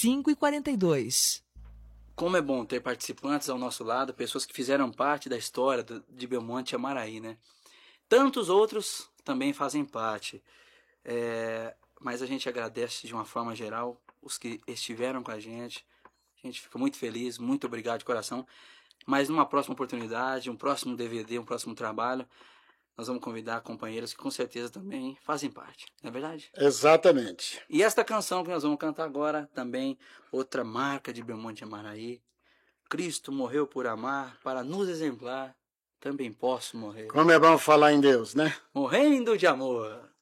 5h42. Como é bom ter participantes ao nosso lado, pessoas que fizeram parte da história de Belmonte e Amaraí, né? Tantos outros também fazem parte, mas a gente agradece de uma forma geral os que estiveram com a gente fica muito feliz, muito obrigado de coração, mas numa próxima oportunidade, um próximo DVD, um próximo trabalho, nós vamos convidar companheiros que com certeza também fazem parte, não é verdade? Exatamente. E esta canção que nós vamos cantar agora, também outra marca de Belmonte e Amaraí, Cristo morreu por amar, para nos exemplar, também posso morrer. Como é bom falar em Deus, né? Morrendo de amor.